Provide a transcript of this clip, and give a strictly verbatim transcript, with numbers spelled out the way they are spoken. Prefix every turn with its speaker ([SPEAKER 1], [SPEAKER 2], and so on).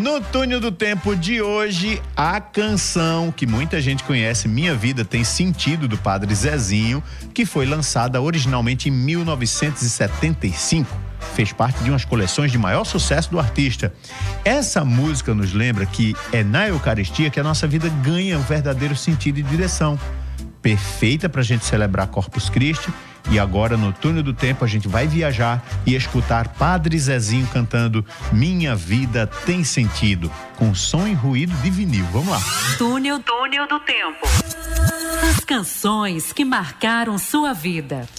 [SPEAKER 1] No Túnel do Tempo de hoje, a canção que muita gente conhece, Minha Vida Tem Sentido, do Padre Zezinho, que foi lançada originalmente em mil novecentos e setenta e cinco. Fez parte de umas coleções de maior sucesso do artista. Essa música nos lembra que é na Eucaristia que a nossa vida ganha um verdadeiro sentido e direção. Perfeita para a gente celebrar Corpus Christi. E agora, no Túnel do Tempo, a gente vai viajar e escutar Padre Zezinho cantando Minha Vida Tem Sentido, com som e ruído de vinil. Vamos lá.
[SPEAKER 2] Túnel, Túnel do Tempo. As canções que marcaram sua vida.